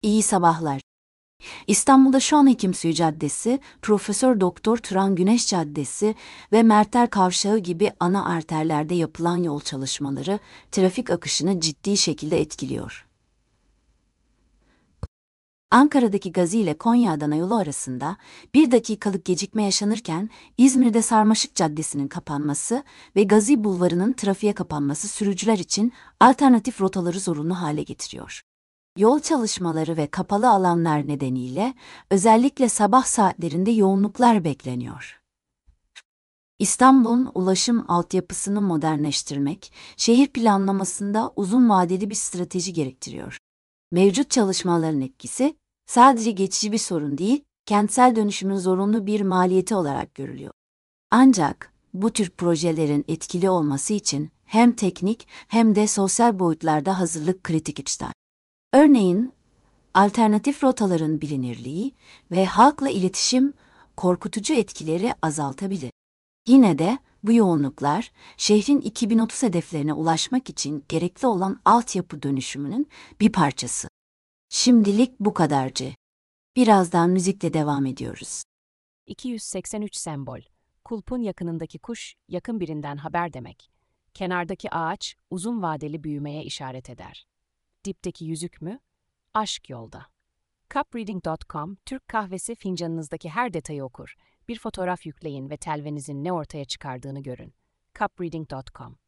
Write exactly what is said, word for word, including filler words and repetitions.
İyi sabahlar. İstanbul'da Şanhekimsuyu Caddesi, Profesör Doktor Turan Güneş Caddesi ve Merter Kavşağı gibi ana arterlerde yapılan yol çalışmaları trafik akışını ciddi şekilde etkiliyor. Ankara'daki Gazi ile Konya Adana yolu arasında bir dakikalık gecikme yaşanırken İzmir'de Sarmaşık Caddesi'nin kapanması ve Gazi Bulvarı'nın trafiğe kapanması sürücüler için alternatif rotaları zorunlu hale getiriyor. Yol çalışmaları ve kapalı alanlar nedeniyle özellikle sabah saatlerinde yoğunluklar bekleniyor. İstanbul'un ulaşım altyapısını modernleştirmek, şehir planlamasında uzun vadeli bir strateji gerektiriyor. Mevcut çalışmaların etkisi, sadece geçici bir sorun değil, kentsel dönüşümün zorunlu bir maliyeti olarak görülüyor. Ancak bu tür projelerin etkili olması için hem teknik hem de sosyal boyutlarda hazırlık kritik işler. Örneğin, alternatif rotaların bilinirliği ve halkla iletişim korkutucu etkileri azaltabilir. Yine de bu yoğunluklar, şehrin iki bin otuz hedeflerine ulaşmak için gerekli olan altyapı dönüşümünün bir parçası. Şimdilik bu kadarcı. Birazdan müzikle devam ediyoruz. iki yüz seksen üç sembol. Kulpun yakınındaki kuş, yakın birinden haber demek. Kenardaki ağaç, uzun vadeli büyümeye işaret eder. Dipteki yüzük mü? Aşk yolda. cupreading nokta com, Türk kahvesi fincanınızdaki her detayı okur. Bir fotoğraf yükleyin ve telvenizin ne ortaya çıkardığını görün. cupreading nokta com